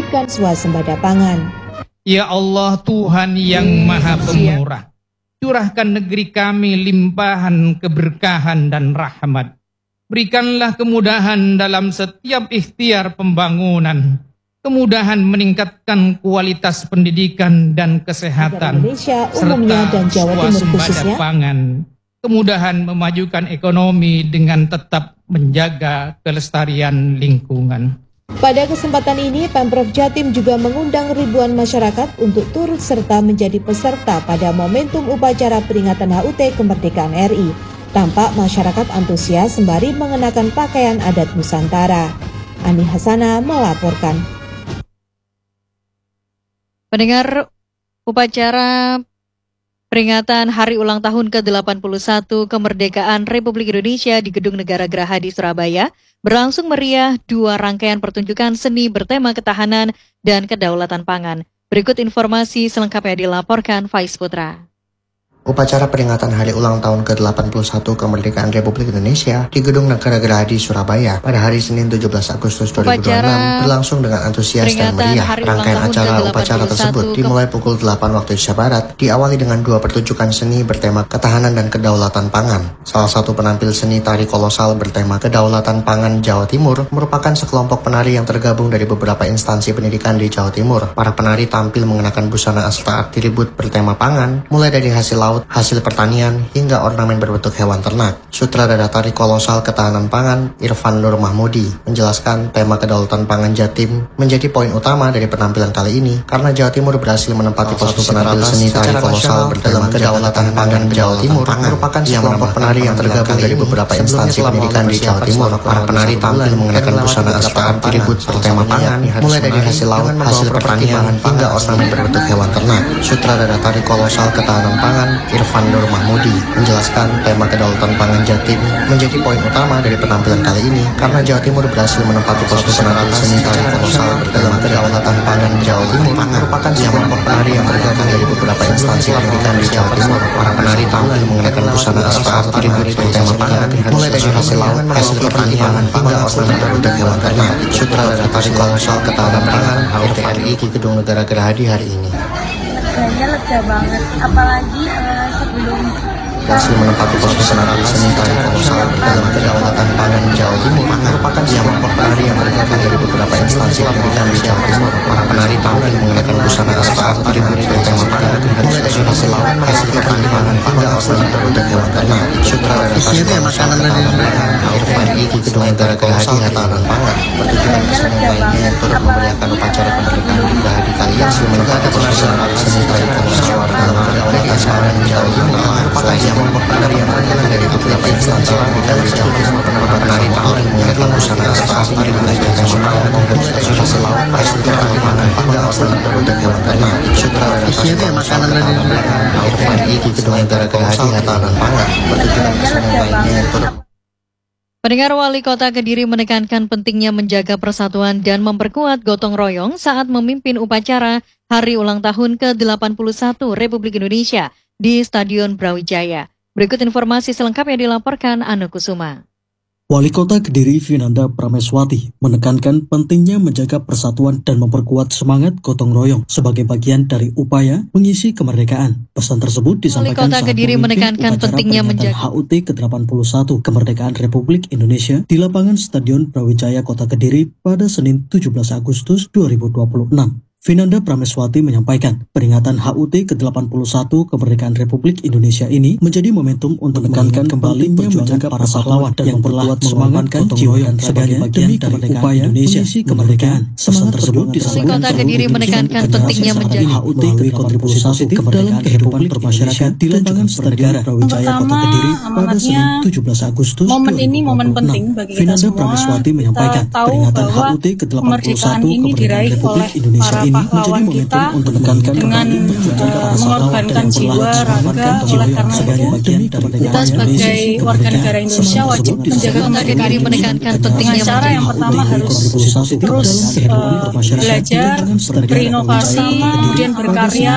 mewujudkan swasembada pangan. Ya Allah, Tuhan yang Maha Pemurah, curahkan negeri kami limpahan keberkahan dan rahmat. Berikanlah kemudahan dalam setiap ikhtiar pembangunan, kemudahan meningkatkan kualitas pendidikan dan kesehatan, Indonesia umumnya dan Jawa Timur khususnya, pangan, kemudahan memajukan ekonomi dengan tetap menjaga kelestarian lingkungan. Pada kesempatan ini, Pemprov Jatim juga mengundang ribuan masyarakat untuk turut serta menjadi peserta pada momentum upacara peringatan HUT Kemerdekaan RI. Tampak masyarakat antusias sembari mengenakan pakaian adat Nusantara. Ani Hasana melaporkan. Pendengar, upacara peringatan Hari Ulang Tahun ke-81 Kemerdekaan Republik Indonesia di Gedung Negara Gerahadi Surabaya berlangsung meriah. 2 rangkaian pertunjukan seni bertema ketahanan dan kedaulatan pangan. Berikut informasi selengkapnya dilaporkan Faiz Putra. Upacara peringatan Hari Ulang Tahun ke-81 Kemerdekaan Republik Indonesia di Gedung Negara Gerahadi Surabaya pada hari Senin 17 Agustus 2026 berlangsung dengan antusias dan meriah. Rangkaian acara upacara tersebut dimulai pukul 8 waktu Indonesia Barat, diawali dengan 2 pertunjukan seni bertema ketahanan dan kedaulatan pangan. Salah satu penampil seni tari kolosal bertema kedaulatan pangan Jawa Timur merupakan sekelompok penari yang tergabung dari beberapa instansi pendidikan di Jawa Timur. Para penari tampil mengenakan busana astra atribut bertema pangan, mulai dari hasil laut, hasil pertanian, hingga ornamen berbentuk hewan ternak. Sutradara tari kolosal ketahanan pangan, Irfan Nur Mahmudi, menjelaskan tema kedaulatan pangan Jatim menjadi poin utama dari penampilan kali ini karena Jawa Timur berhasil menempati posisi penampil seni tari kolosal bertema kedaulatan pangan Jawa Timur merupakan sekelompok penari yang tergabung dari beberapa instansi pendidikan di Jawa Timur. Para penari tampil mengenakan busana astra atribut bertema pangan, mulai dari hasil laut, hasil pertanian, hingga ornamen berbentuk hewan ternak. Sutradara tari kolosal ketahanan pangan, Irfan Nur Mahmudi, menjelaskan tema kedaulatan pangan Jatim menjadi poin utama dari penampilan kali ini karena Jawa Timur berhasil menempati posisi penampil seni tari kolosal bertema kedaulatan pangan Jawa Timur merupakan sekelompok penari yang tergabung dari beberapa instansi pendidikan di Jawa Timur. Para penari tampil mengenakan busana astra atribut bertema pangan, mulai dari hasil laut, hasil pertanian, hingga ornamen berbentuk hewan ternak. Sutradara tari kolosal ketahanan pangan HUT RI di Gedung Negara Gerahadi hari ini. Kayaknya lega banget, apalagi sebelum berhasil menempati posisi penampil seni tari kolosal dalam kedaulatan pangan Jawa Timur merupakan sekelompok penari yang tergabung dari beberapa instansi pendidikan di Jawa Timur. Para penari tampil mengenakan busana astra atribut bertema pangan, mulai dari hasil laut, hasil pertanian, hingga ornamen berbentuk hewan ternak. Sutradara tari kolosal ketahanan pangan HUT RI di Gedung Negara Gerahadi ketahanan pangan. Pertunjukan kesenian lainnya yang turut memeriahkan upacara kemerdekaan di Gerahadi kali ini menempati posisi penampil seni tari kolosal dalam kedaulatan pangan Jawa Timur merupakan sekelompok penari yang tergabung dari beberapa instansi pendidikan di Jawa Timur. Para penari tampil mengenakan busana astra atribut bertema pangan, mulai dari hasil laut, hasil pertanian, hingga ornamen berbentuk hewan ternak. Sutradara tari kolosal ketahanan pangan HUT RI di Gedung Negara Gerahadi ketahanan pangan. Pertunjukan kesenian lainnya yang turut. Pendengar, Wali Kota Kediri menekankan pentingnya menjaga persatuan dan memperkuat gotong royong saat memimpin upacara Hari Ulang Tahun ke-81 Republik Indonesia di Stadion Brawijaya. Berikut informasi selengkapnya dilaporkan Anu Kusuma. Wali Kota Kediri Vinanda Prameswati menekankan pentingnya menjaga persatuan dan memperkuat semangat gotong royong sebagai bagian dari upaya mengisi kemerdekaan. Pesan tersebut disampaikan saat memimpin upacara peringatan HUT ke-81 Kemerdekaan Republik Indonesia di lapangan Stadion Brawijaya Kota Kediri pada Senin 17 Agustus 2026. Vinanda Prameswati menyampaikan, peringatan HUT ke-81 Kemerdekaan Republik Indonesia ini menjadi momentum untuk menekankan kembali perjuangan para pahlawan dan memperkuat semangat gotong royong sebagai bagian dari upaya Indonesia kemerdekaan. Semangat tersebut disampaikan Kota Kediri menekankan pentingnya menjaga HUT melalui kontribusi positif dalam kehidupan bermasyarakat di lapangan Stadion Brawijaya Kota Kediri pada Senin 17 Agustus 2026. momen ini momen penting bagi kita Vinanda semua. Prameswati menyampaikan, Kita tahu peringatan bahwa HUT ke-81 kemerdekaan ini Kemerdekaan diraih Republik oleh Indonesia para ini menjadi pahlawan momentum kita untuk menekankan dengan mengorbankan jiwa, raga. Oleh karena itu, kita sebagai warga negara Indonesia wajib menjaga kemerdekaan Kediri ini. menekankan pentingnya Dengan cara yang pertama harus terus belajar, berinovasi, kemudian berkarya.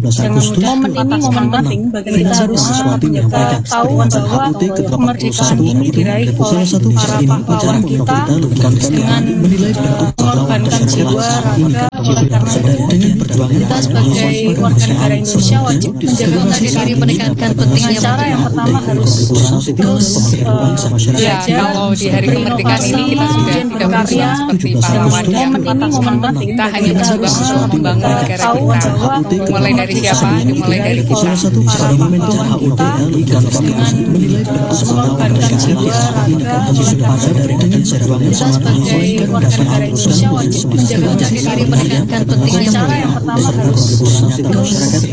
Momen ini momen penting bagi kita semua. Kita tahu bahwa kemerdekaan ini diraih oleh para pahlawan kita dengan mengorbankan jiwa, raga. dengan perjuangan kita sebagai warga negara Indonesia wajib menjaga diri menekankan pentingnya cara yang pertama harus terus kalau di hari kemerdekaan ini kita sudah tidak berjuang seperti pahlawan yang momen penting kita hanya mencoba untuk membangun negara kita, mulai dari siapa, dimulai dari kita. Salah satu momen HUT mengorbankan jiwa, raga, dengan perjuangan kita sebagai warga negara Indonesia wajib menjaga diri menekankan pentingnya cara yang pertama harus terus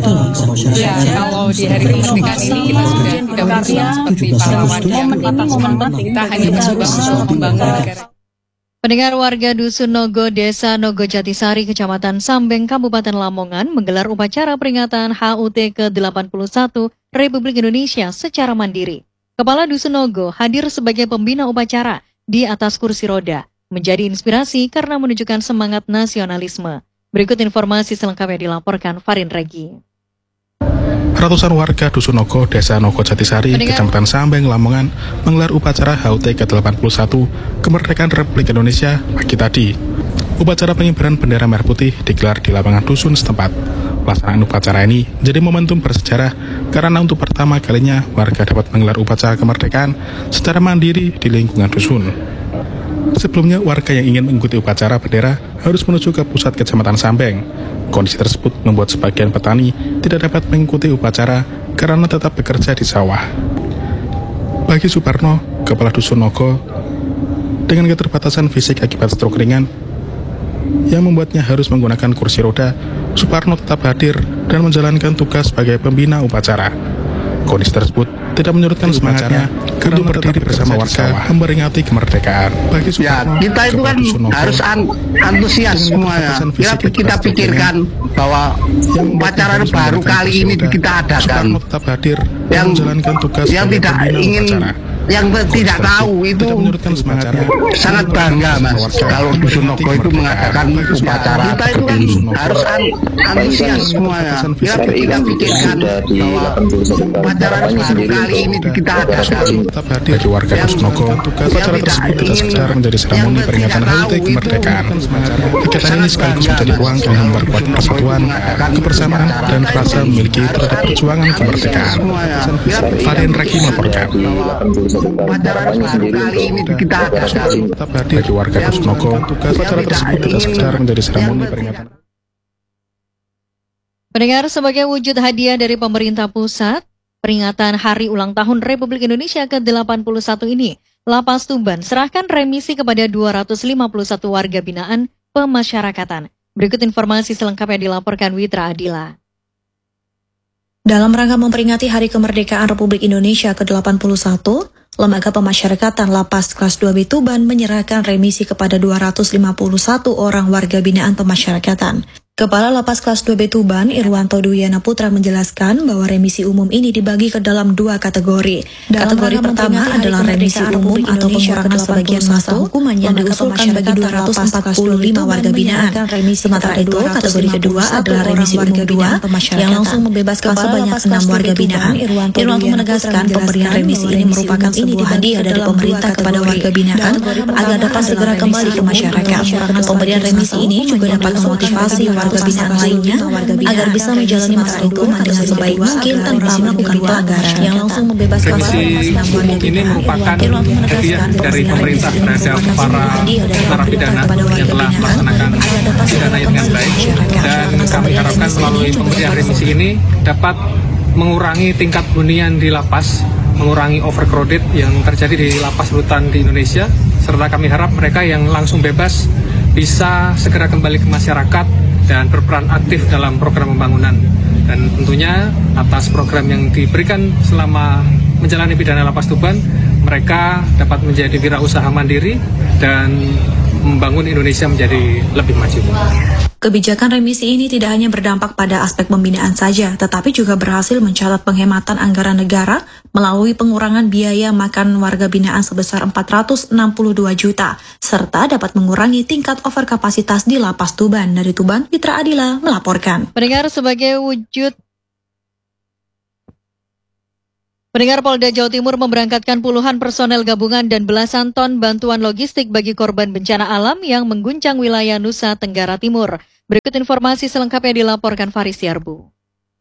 kalau di hari kemerdekaan ini kita sudah tidak berjuang seperti pahlawan yang momen penting kita hanya mencoba untuk membangun negara. Pendengar, warga Dusun Nogo, Desa Nogo Jatisari, Kecamatan Sambeng, Kabupaten Lamongan menggelar upacara peringatan HUT ke-81 Republik Indonesia secara mandiri. Kepala Dusun Nogo hadir sebagai pembina upacara di atas kursi roda, menjadi inspirasi karena menunjukkan semangat nasionalisme. Berikut informasi selengkapnya dilaporkan Farin Regi. Ratusan warga Dusun Nogo, Desa Nogo Jatisari, Kecamatan Sambeng, Lamongan menggelar upacara HUT ke-81 Kemerdekaan Republik Indonesia pagi tadi. Upacara pengibaran bendera merah putih digelar di lapangan dusun setempat. Pelaksanaan upacara ini menjadi momentum bersejarah karena untuk pertama kalinya warga dapat menggelar upacara kemerdekaan secara mandiri di lingkungan dusun. Sebelumnya, warga yang ingin mengikuti upacara bendera harus menuju ke pusat Kecamatan Sambeng. Kondisi tersebut membuat sebagian petani tidak dapat mengikuti upacara karena tetap bekerja di sawah. Bagi Suparno, Kepala Dusun Nogo, dengan keterbatasan fisik akibat stroke ringan yang membuatnya harus menggunakan kursi roda, Suparno tetap hadir dan menjalankan tugas sebagai pembina upacara. Kondisi tersebut tidak menyurutkan semangatnya untuk berdiri bersama warga memperingati kemerdekaan. Bagi Suparno, kita itu kan harus antusias semuanya. Kita pikirkan bahwa upacara baru kali ini kita adakan. Tetap hadir dan menjalankan tugas yang tidak ingin upacara. Yang tidak tahu itu sangat bangga, Mas, kalau Dusun Nogo itu mengadakan upacara. Kita itu kan harus antusias semuanya. Kita pikirkan bahwa upacara baru kali ini kita adakan. Tetap hadir bagi warga Dusun Nogo, upacara tersebut tidak sekedar menjadi seremoni peringatan HUT kemerdekaan. Kegiatan ini sekaligus menjadi ruang yang memperkuat persatuan, kebersamaan, dan rasa memiliki terhadap perjuangan kemerdekaan. Farin Reki melaporkan. Upacara baru kali ini kita adakan. Tetap hadir bagi warga Dusun Nogo, upacara tersebut tidak sekedar menjadi seremoni peringatan. Pendengar, sebagai wujud hadiah dari pemerintah pusat, peringatan Hari Ulang Tahun Republik Indonesia ke-81 ini, Lapas Tuban serahkan remisi kepada 251 warga binaan pemasyarakatan. Berikut informasi selengkapnya dilaporkan Witra Adila. Dalam rangka memperingati Hari Kemerdekaan Republik Indonesia ke-81, Lembaga Pemasyarakatan Lapas Kelas 2B Tuban menyerahkan remisi kepada 251 orang warga binaan pemasyarakatan. Kepala Lapas Kelas 2B Tuban, Irwanto Duyana Putra menjelaskan bahwa remisi umum ini dibagi ke dalam dua kategori. Kategori pertama adalah remisi umum atau pengurangan sebagian masa hukuman yang diusulkan bagi 245 warga binaan. Sementara itu, kategori kedua adalah remisi umum binaan yang langsung membebaskan sebanyak 6 warga binaan. Irwanto menegaskan pemberian remisi ini merupakan sebuah hadiah dari pemerintah kepada warga binaan agar dapat segera kembali ke masyarakat. Pemberian remisi ini juga dapat memotivasi warga binaan lainnya agar bisa menjalani masa hukuman dengan sebaik mungkin tanpa melakukan pelanggaran. Yang langsung membebaskan remisi umum ini merupakan hadiah dari pemerintah terhadap para narapidana yang telah melaksanakan pidananya dengan baik, dan kami harapkan melalui pemberian remisi ini dapat mengurangi tingkat hunian di lapas, mengurangi overcrowded yang terjadi di lapas rutan di Indonesia, serta kami harap mereka yang langsung bebas bisa segera kembali ke masyarakat dan berperan aktif dalam program pembangunan. Dan tentunya atas program yang diberikan selama menjalani pidana Lapas Tuban, mereka dapat menjadi wirausaha mandiri dan membangun Indonesia menjadi lebih maju. Kebijakan remisi ini tidak hanya berdampak pada aspek pembinaan saja, tetapi juga berhasil mencatat penghematan anggaran negara melalui pengurangan biaya makan warga binaan sebesar 462 juta, serta dapat mengurangi tingkat overkapasitas di Lapas Tuban. Dari Tuban, Witra Adila melaporkan. Pendengar, Polda Jawa Timur memberangkatkan puluhan personel gabungan dan belasan ton bantuan logistik bagi korban bencana alam yang mengguncang wilayah Nusa Tenggara Timur. Berikut informasi selengkapnya dilaporkan Faris Yarbu.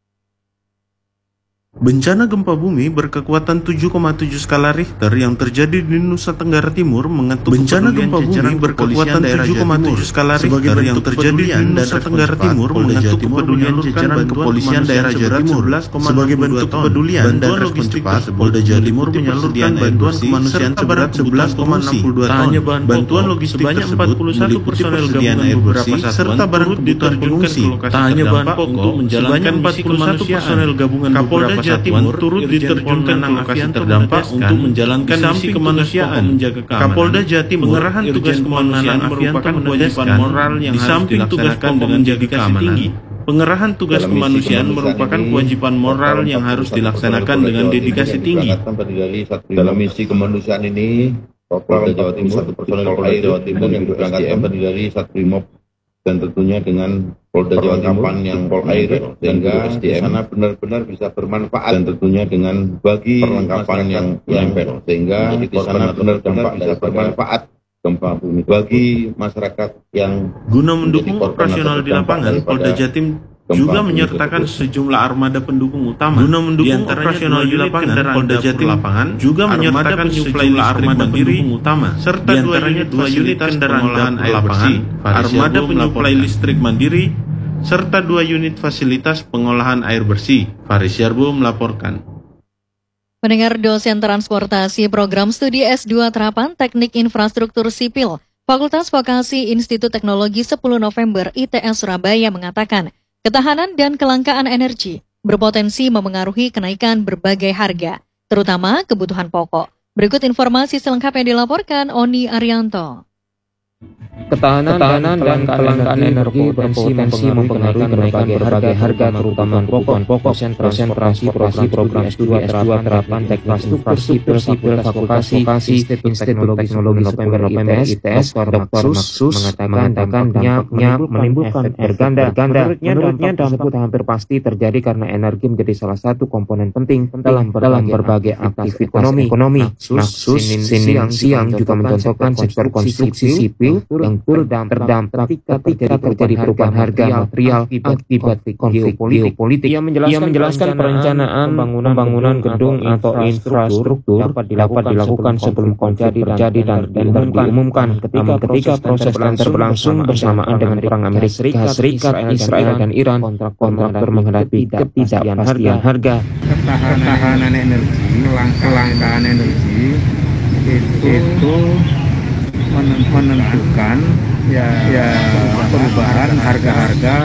Bencana gempa bumi berkekuatan 7,7 skala Richter yang terjadi di Nusa Tenggara Timur mengetuk bencana gempa bumi berkekuatan 7,7 skala Richter yang terjadi di Nusa Tenggara Timur mengetuk kepedulian jajaran kepolisian daerah Jawa Timur. Sebagai bentuk kepedulian dan respon cepat, Polda Jawa Timur menyalurkan bantuan kemanusiaan seberat 11,62 ton. Bantuan logistik sebanyak 41 personel gabungan air bersih serta barang kebutuhan pengungsi. Tak hanya bahan pokok, menjalankan 41 personel gabungan beberapa Jawa Timur turut diterjunkan ke lokasi terdampak untuk menjalankan misi kemanusiaan. Kapolda Jawa Timur, pengerahan tugas kemanusiaan merupakan kewajiban moral yang harus dilaksanakan dengan dedikasi tinggi. Pengerahan tugas kemanusiaan merupakan kewajiban moral yang harus dilaksanakan dengan dedikasi tinggi. Dalam misi kemanusiaan ini, Polda Jawa Timur, satu personel Polda Jawa Timur yang berangkatkan terdiri dari Satbrimob dan tentunya dengan Polda Jawa Timur yang Polair sehingga sana benar-benar bisa bermanfaat dan tentunya dengan bagi perlengkapan yang nempel sehingga di sana benar-benar bisa bermanfaat gempa bumi bagi masyarakat yang guna mendukung operasional di lapangan. Polda Jatim juga menyertakan sejumlah armada pendukung utama. Guna mendukung operasional di lapangan, Polda Jatim juga menyertakan sejumlah armada pendukung utama, serta dua unit kendaraan olahan air bersih, armada penyuplai listrik mandiri, serta 2 unit fasilitas pengolahan air bersih. Faris Yarbu melaporkan. Pendengar, dosen transportasi program studi S2 Terapan Teknik Infrastruktur Sipil, Fakultas Vokasi Institut Teknologi 10 November ITS Surabaya mengatakan, ketahanan dan kelangkaan energi berpotensi memengaruhi kenaikan berbagai harga, terutama kebutuhan pokok. Berikut informasi selengkapnya dilaporkan Oni Arianto. Ketahanan dan kelangkaan energi berpotensi mempengaruhi berbagai harga, terutama kebutuhan pokok. Konsentrasi program S2 Terapan Teknik Infrastruktur Sipil Vokasi Institut Teknologi November ITS Dr. Maksus mengatakan menimbulkan efek ganda. Menurutnya dampak hampir pasti terjadi karena energi menjadi salah satu komponen penting dalam berbagai aktivitas ekonomi. Maksus siang juga mencontohkan sektor konstruksi sipil yang terdampak ketika terjadi perubahan harga material akibat konflik geopolitik. Ia menjelaskan perencanaan pembangunan gedung atau infrastruktur dapat dilakukan sebelum konflik terjadi dan diumumkan. Ketika proses berlangsung bersamaan dengan perang Amerika Serikat, Israel dan Iran, kontraktor menghadapi ketidakpastian harga. Ketahanan energi, kelangkaan energi itu menentukan perubahan harga-harga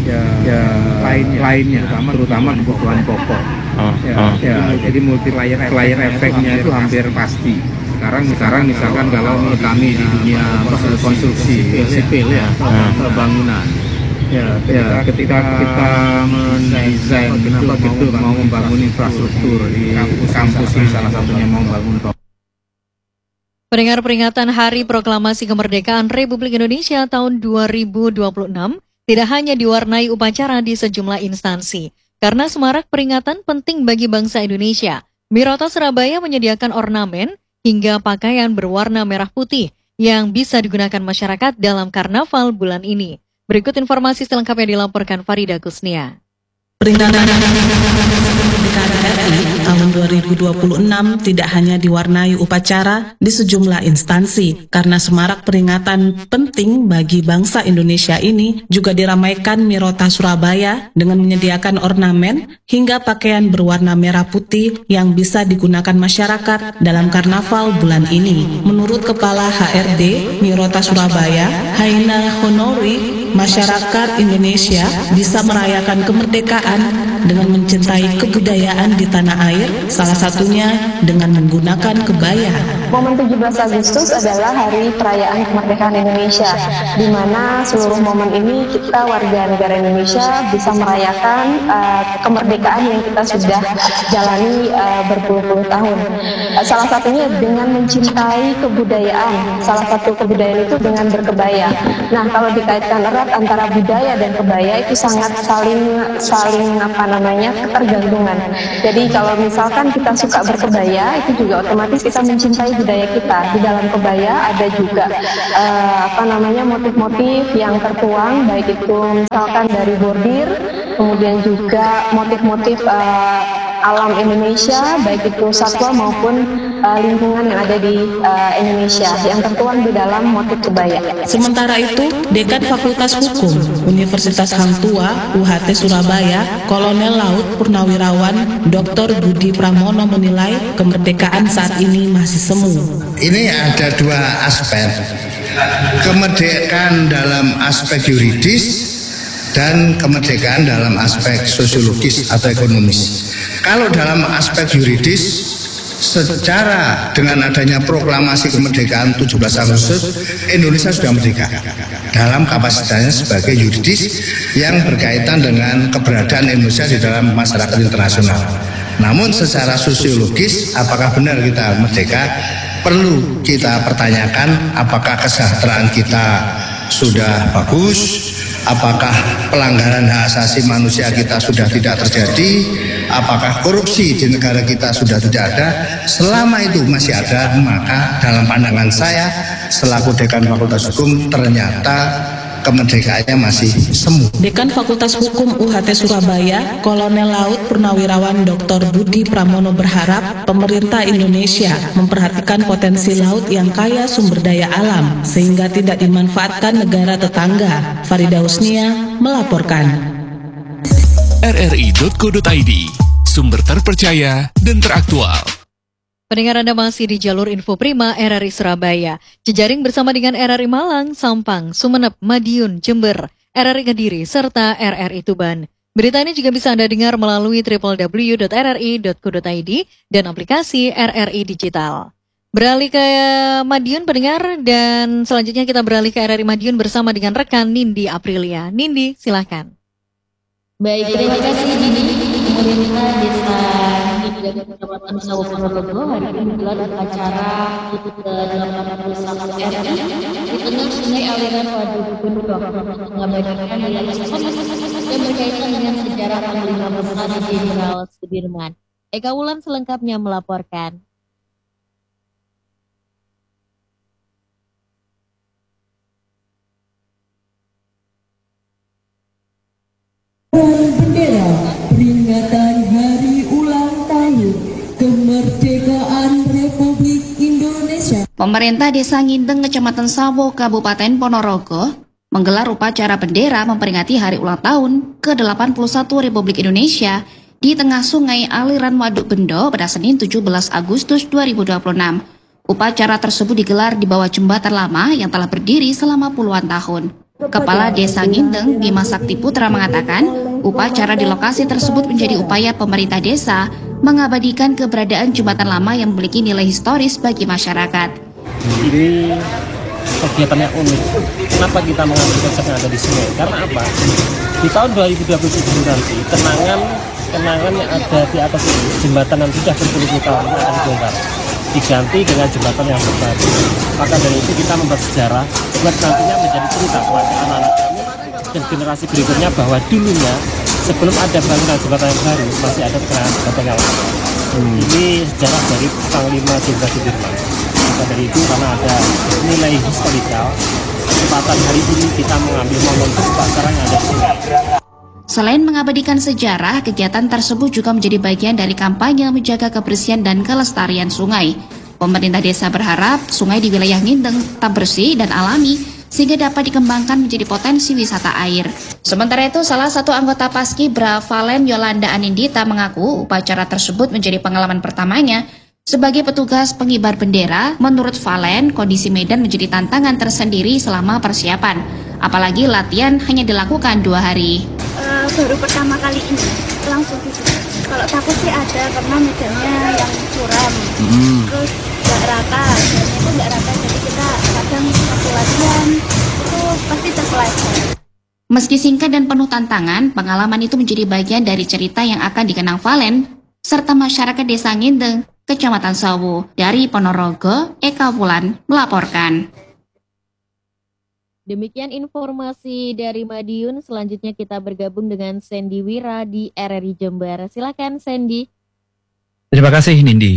lainnya terutama kebutuhan pokok. Jadi multiplier efeknya itu hampir pasti. Sekarang misalkan kalau kami di dunia konstruksi sipil bangunan. Ketika kita mendesain gedung mau membangun infrastruktur di kampus ini salah satunya mau membangun. Pendengar, peringatan Hari Proklamasi Kemerdekaan Republik Indonesia tahun 2026 tidak hanya diwarnai upacara di sejumlah instansi. Karena semarak peringatan penting bagi bangsa Indonesia, Mirota Surabaya menyediakan ornamen hingga pakaian berwarna merah putih yang bisa digunakan masyarakat dalam karnaval bulan ini. Berikut informasi selengkapnya dilaporkan Farida Kusnia. Peringatan kemerdekaan RI tahun 2026 tidak hanya diwarnai upacara di sejumlah instansi, karena semarak peringatan penting bagi bangsa Indonesia ini juga diramaikan Mirota Surabaya dengan menyediakan ornamen hingga pakaian berwarna merah putih yang bisa digunakan masyarakat dalam karnaval bulan ini. Menurut Kepala HRD Mirota Surabaya, Haina Honori, masyarakat Indonesia bisa merayakan kemerdekaan dengan mencintai kebudayaan di tanah air, salah satunya dengan menggunakan kebaya. Momen 17 Agustus adalah hari perayaan kemerdekaan Indonesia, di mana seluruh momen ini kita warga negara Indonesia bisa merayakan kemerdekaan yang kita sudah jalani berpuluh-puluh tahun. Salah satunya dengan mencintai kebudayaan, salah satu kebudayaan itu dengan berkebaya. Nah, kalau dikaitkan erat antara budaya dan kebaya itu sangat saling ketergantungan. Jadi kalau misalkan kita suka berkebaya, itu juga otomatis kita mencintai budaya kita. Di dalam kebaya ada juga motif-motif yang tertuang, baik itu misalkan dari bordir, kemudian juga motif-motif alam Indonesia, baik itu satwa maupun lingkungan yang ada di Indonesia yang tertuang di dalam motif kebaya. Sementara itu, Dekan Fakultas Hukum Universitas Hang Tua UHT Surabaya, Kolonel Laut Purnawirawan Dr. Budi Pramono menilai kemerdekaan saat ini masih semu. Ini ada dua aspek, kemerdekaan dalam aspek yuridis dan kemerdekaan dalam aspek sosiologis atau ekonomis. Kalau dalam aspek yuridis, secara dengan adanya proklamasi kemerdekaan 17 Agustus, Indonesia sudah merdeka dalam kapasitasnya sebagai yuridis yang berkaitan dengan keberadaan Indonesia di dalam masyarakat internasional. Namun secara sosiologis, apakah benar kita merdeka? Perlu kita pertanyakan apakah kesejahteraan kita sudah bagus, apakah pelanggaran hak asasi manusia kita sudah tidak terjadi, apakah korupsi di negara kita sudah tidak ada. Selama itu masih ada, maka dalam pandangan saya selaku Dekan Fakultas Hukum ternyata kemerdekaannya masih semu. Dekan Fakultas Hukum UHT Surabaya, Kolonel Laut Purnawirawan Dr. Budi Pramono berharap pemerintah Indonesia memperhatikan potensi laut yang kaya sumber daya alam sehingga tidak dimanfaatkan negara tetangga. Farida Husnia melaporkan. RRI.co.id, sumber terpercaya dan teraktual. Pendengar Anda masih di jalur Info Prima RRI Surabaya. Jejaring bersama dengan RRI Malang, Sampang, Sumeneb, Madiun, Jember, RRI Kediri, serta RRI Tuban. Berita ini juga bisa Anda dengar melalui www.rri.co.id dan aplikasi RRI Digital. Beralih ke Madiun pendengar, dan selanjutnya kita beralih ke RRI Madiun bersama dengan rekan Nindi Aprilia. Nindi, silahkan. Baik, terima kasih Nindi. Pemerintah Desa dan Kecamatan Sawo Ponorogo hari ini menggelar upacara ke-81 RI di tengah sungai aliran Waduk Gendong untuk mengabadikan nilai historis yang berkaitan dengan sejarah Panglima Besar Jenderal Sudirman. Eka Wulan selengkapnya melaporkan. Bendera peringatan Hari Ulang Tahun Kemerdekaan Republik Indonesia. Pemerintah Desa Ngindeng, Kecamatan Sawo, Kabupaten Ponorogo menggelar upacara bendera memperingati Hari Ulang Tahun ke-81 Republik Indonesia di tengah sungai aliran Waduk Bendo pada Senin 17 Agustus 2026. Upacara tersebut digelar di bawah jembatan lama yang telah berdiri selama puluhan tahun. Kepala Desa Ngindeng, Bima Sakti Putra mengatakan, upacara di lokasi tersebut menjadi upaya pemerintah desa mengabadikan keberadaan jembatan lama yang memiliki nilai historis bagi masyarakat. Ini kegiatannya unik. Kenapa kita mengambil konsep yang ada di sini? Karena apa? Di tahun 2027 nanti, kenangan yang ada di atas jembatan yang sudah berpuluh-puluh tahun akan dibongkar, diganti dengan jembatan yang terbaru. Maka dari itu kita membuat sejarah buat nantinya menjadi cerita kepada anak-anak kami dan generasi berikutnya bahwa dulunya sebelum ada bangunan jembatan yang baru masih ada kenangan jembatan yang lama. Ini sejarah dari Panglima Jenderal Sudirman. Maka dari itu karena ada nilai historikal, kesempatan hari ini kita mengambil momentum upacara yang ada di sini. Selain mengabadikan sejarah, kegiatan tersebut juga menjadi bagian dari kampanye menjaga kebersihan dan kelestarian sungai. Pemerintah desa berharap sungai di wilayah Ngindeng tetap bersih dan alami sehingga dapat dikembangkan menjadi potensi wisata air. Sementara itu, salah satu anggota Paskibra, Valen Yolanda Anindita, mengaku upacara tersebut menjadi pengalaman pertamanya sebagai petugas pengibar bendera. Menurut Valen, kondisi medan menjadi tantangan tersendiri selama persiapan, apalagi latihan hanya dilakukan 2 hari. Baru pertama kali ini langsung di sini. Kalau takut sih ada karena medannya yang curam, terus nggak rata, medannya itu nggak rata, jadi kita kadang waktu latihan itu pasti terpeleset. Meski singkat dan penuh tantangan, pengalaman itu menjadi bagian dari cerita yang akan dikenang Valen serta masyarakat Desa Ngindeng, Kecamatan Sawo. Dari Ponorogo, Eka Wulan melaporkan. Demikian informasi dari Madiun. Selanjutnya kita bergabung dengan Sandy Wira di RRI Jember. Silakan Sandy. Terima kasih Nindi.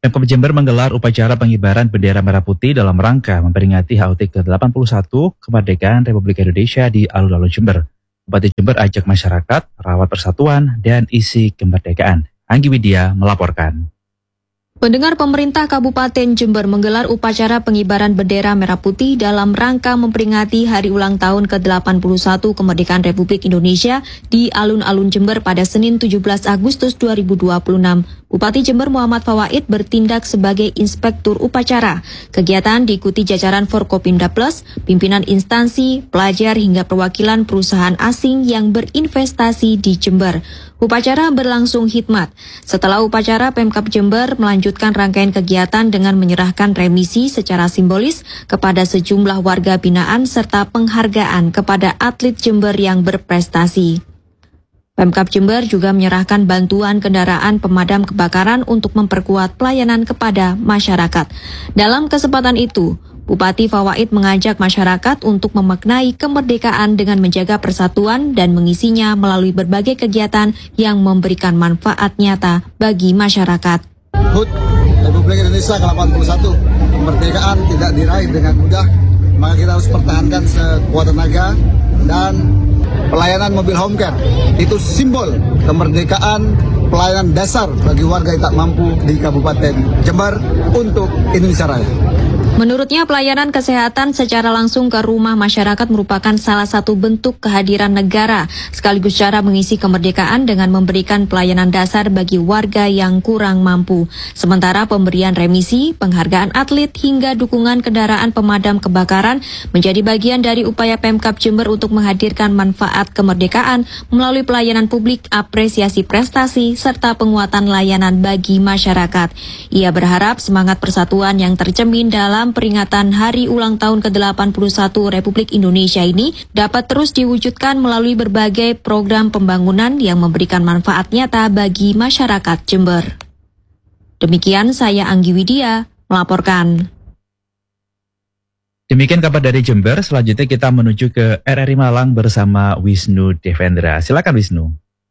Pemkab Jember menggelar upacara pengibaran bendera merah putih dalam rangka memperingati HUT ke-81 kemerdekaan Republik Indonesia di alun-alun Jember. Bupati Jember ajak masyarakat rawat persatuan dan isi kemerdekaan. Anggi Widya melaporkan. Pendengar, pemerintah Kabupaten Jember menggelar upacara pengibaran bendera merah putih dalam rangka memperingati hari ulang tahun ke-81 kemerdekaan Republik Indonesia di alun-alun Jember pada Senin 17 Agustus 2026. Bupati Jember Muhammad Fawaid bertindak sebagai inspektur upacara. Kegiatan diikuti jajaran Forkopimda Plus, pimpinan instansi, pelajar hingga perwakilan perusahaan asing yang berinvestasi di Jember. Upacara berlangsung hikmat. Setelah upacara, Pemkab Jember melanjutkan rangkaian kegiatan dengan menyerahkan remisi secara simbolis kepada sejumlah warga binaan serta penghargaan kepada atlet Jember yang berprestasi. Pemkab Jember juga menyerahkan bantuan kendaraan pemadam kebakaran untuk memperkuat pelayanan kepada masyarakat. Dalam kesempatan itu, Bupati Fawaid mengajak masyarakat untuk memaknai kemerdekaan dengan menjaga persatuan dan mengisinya melalui berbagai kegiatan yang memberikan manfaat nyata bagi masyarakat. HUT Republik Indonesia ke-81, kemerdekaan tidak diraih dengan mudah, maka kita harus pertahankan sekuat tenaga, dan pelayanan mobil home care itu simbol kemerdekaan, pelayanan dasar bagi warga yang tak mampu di Kabupaten Jember untuk Indonesia Raya. Menurutnya, pelayanan kesehatan secara langsung ke rumah masyarakat merupakan salah satu bentuk kehadiran negara, sekaligus cara mengisi kemerdekaan dengan memberikan pelayanan dasar bagi warga yang kurang mampu. Sementara pemberian remisi, penghargaan atlet, hingga dukungan kendaraan pemadam kebakaran menjadi bagian dari upaya Pemkab Jember untuk menghadirkan manfaat kemerdekaan melalui pelayanan publik, apresiasi prestasi, serta penguatan layanan bagi masyarakat. Ia berharap semangat persatuan yang tercermin dalam peringatan Hari Ulang Tahun ke-81 Republik Indonesia ini dapat terus diwujudkan melalui berbagai program pembangunan yang memberikan manfaat nyata bagi masyarakat Jember. Demikian saya Anggi Widya melaporkan. Demikian kabar dari Jember. Selanjutnya kita menuju ke RRI Malang bersama Wisnu Devendra. Silakan Wisnu.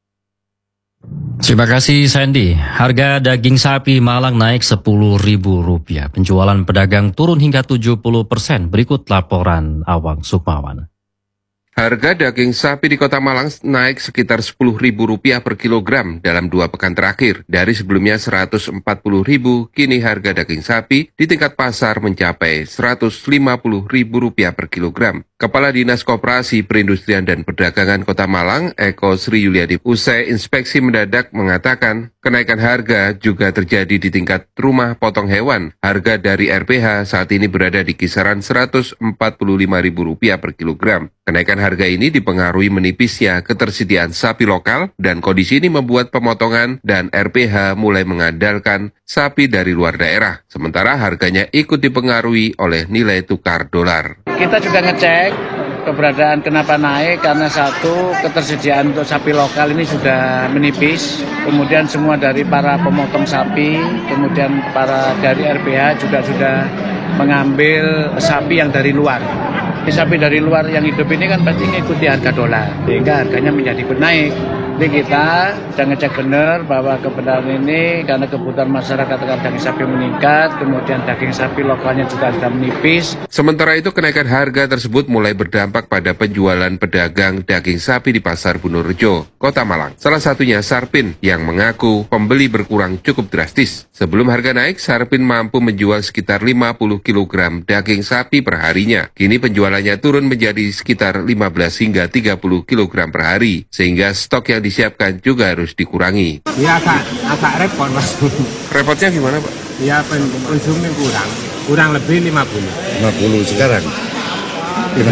Terima kasih Sandy. Harga daging sapi Malang naik Rp10.000. Penjualan pedagang turun hingga 70%. Berikut laporan Awang Sukmawan. Harga daging sapi di Kota Malang naik sekitar Rp10.000 per kilogram dalam 2 pekan terakhir. Dari sebelumnya Rp140.000, kini harga daging sapi di tingkat pasar mencapai Rp150.000 per kilogram. Kepala Dinas Koperasi, Perindustrian dan Perdagangan Kota Malang, Eko Sri Yuliadi, usai inspeksi mendadak mengatakan kenaikan harga juga terjadi di tingkat rumah potong hewan. Harga dari RPH saat ini berada di kisaran Rp145.000 per kilogram. Kenaikan harga ini dipengaruhi menipisnya ketersediaan sapi lokal, dan kondisi ini membuat pemotongan dan RPH mulai mengandalkan sapi dari luar daerah. Sementara harganya ikut dipengaruhi oleh nilai tukar dolar. Kita juga ngecek keberadaan kenapa naik, karena satu, ketersediaan untuk sapi lokal ini sudah menipis, kemudian semua dari para pemotong sapi, kemudian para dari RPH juga sudah mengambil sapi yang dari luar. Sapi dari luar yang hidup ini kan pasti mengikuti harga dolar, sehingga harganya menjadi naik. Jadi kita sudah ngecek benar bahwa kebenaran ini karena kebutuhan masyarakat daging sapi meningkat, kemudian daging sapi lokalnya juga sudah menipis. Sementara itu kenaikan harga tersebut mulai berdampak pada penjualan pedagang daging sapi di Pasar Bunorejo, Kota Malang. Salah satunya Sarpin yang mengaku pembeli berkurang cukup drastis. Sebelum harga naik, Sarpin mampu menjual sekitar 50 kg daging sapi per harinya. Kini penjualannya turun menjadi sekitar 15 hingga 30 kg per hari, sehingga stok yang disiapkan juga harus dikurangi. Ya agak repot Mas. Repotnya gimana Pak? Ya konsumsi kurang lebih 50 sekarang. 35,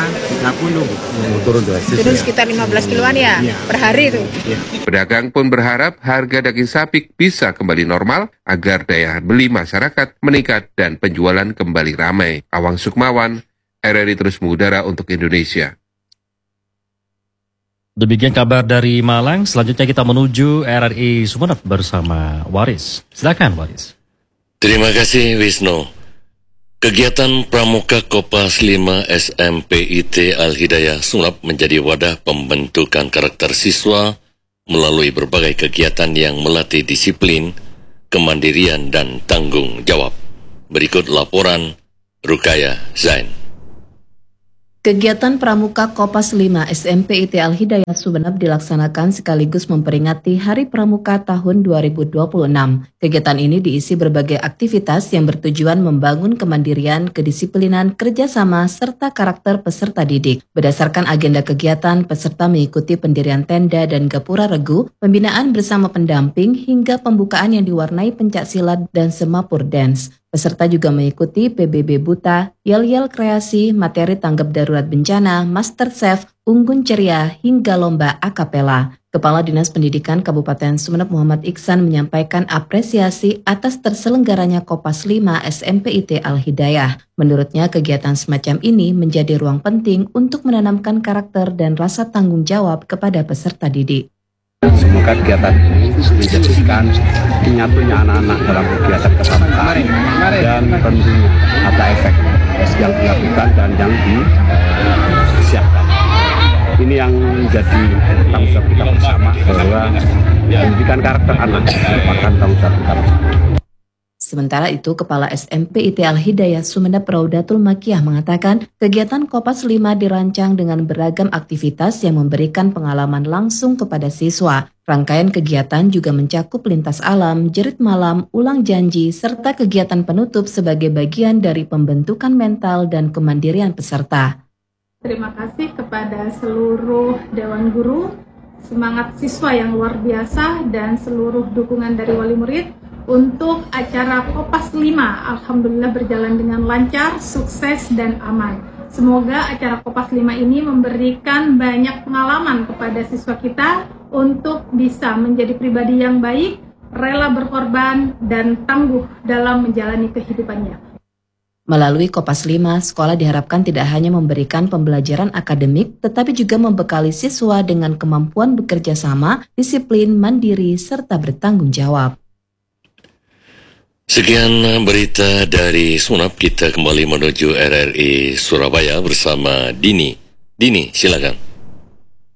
30. Turun drastis. Turun sekitar 15 kiloan ya per hari itu. Pedagang pun berharap harga daging sapi bisa kembali normal agar daya beli masyarakat meningkat dan penjualan kembali ramai. Awang Sukmawan, RRI Terus Mengudara untuk Indonesia. Demikian kabar dari Malang. Selanjutnya kita menuju RRI Sumeneb bersama Waris. Silakan Waris. Terima kasih Wisnu. Kegiatan Pramuka Kopas 5 SMPIT Al-Hidayah Sumeneb menjadi wadah pembentukan karakter siswa melalui berbagai kegiatan yang melatih disiplin, kemandirian dan tanggung jawab. Berikut laporan Rukaya Zain. Kegiatan Pramuka Kopas 5 SMP IT Al-Hidayah Sumeneb dilaksanakan sekaligus memperingati Hari Pramuka tahun 2026. Kegiatan ini diisi berbagai aktivitas yang bertujuan membangun kemandirian, kedisiplinan, kerjasama, serta karakter peserta didik. Berdasarkan agenda kegiatan, peserta mengikuti pendirian tenda dan gapura regu, pembinaan bersama pendamping, hingga pembukaan yang diwarnai pencaksilat dan semapur dance. Peserta juga mengikuti PBB Buta, yel-yel kreasi, materi tanggap darurat bencana, master chef, unggun ceria, hingga lomba akapela. Kepala Dinas Pendidikan Kabupaten Sumeneb Muhammad Iksan menyampaikan apresiasi atas terselenggaranya Kopas 5 SMP IT Al-Hidayah. Menurutnya kegiatan semacam ini menjadi ruang penting untuk menanamkan karakter dan rasa tanggung jawab kepada peserta didik. Semoga kegiatan ini menjadikan menyatunya anak-anak dalam kegiatan kebangsaan dan tentunya ada efek yang dilakukan dan yang disiapkan. Ini yang menjadi tanggung jawab kita bersama, bahwa pendidikan karakter anak merupakan tanggung jawab kita bersama. Sementara itu, Kepala SMP IT Al-Hidayah Sumeneb Raudatul Makiyah mengatakan, kegiatan Kopas 5 dirancang dengan beragam aktivitas yang memberikan pengalaman langsung kepada siswa. Rangkaian kegiatan juga mencakup lintas alam, jerit malam, ulang janji, serta kegiatan penutup sebagai bagian dari pembentukan mental dan kemandirian peserta. Terima kasih kepada seluruh Dewan Guru, semangat siswa yang luar biasa, dan seluruh dukungan dari wali murid untuk acara Kopas 5. Alhamdulillah berjalan dengan lancar, sukses, dan aman. Semoga acara Kopas 5 ini memberikan banyak pengalaman kepada siswa kita untuk bisa menjadi pribadi yang baik, rela berkorban, dan tangguh dalam menjalani kehidupannya. Melalui Kopas 5, sekolah diharapkan tidak hanya memberikan pembelajaran akademik, tetapi juga membekali siswa dengan kemampuan bekerja sama, disiplin, mandiri, serta bertanggung jawab. Sekian berita dari Sumeneb, kita kembali menuju RRI Surabaya bersama Dini. Dini, silakan.